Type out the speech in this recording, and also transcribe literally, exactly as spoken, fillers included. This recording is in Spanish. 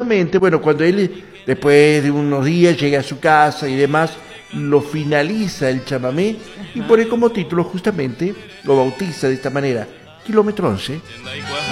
efectivamente, bueno, cuando él, después de unos días, llega a su casa y demás, lo finaliza el chamamé y pone como título justamente, lo bautiza de esta manera, Kilómetro once.